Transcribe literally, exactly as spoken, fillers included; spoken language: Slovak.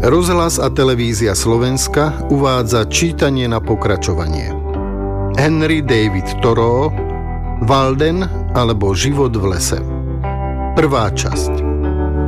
Rozhlas a televízia Slovenska uvádza čítanie na pokračovanie. Henry David Thoreau, Walden alebo Život v lese. Prvá časť.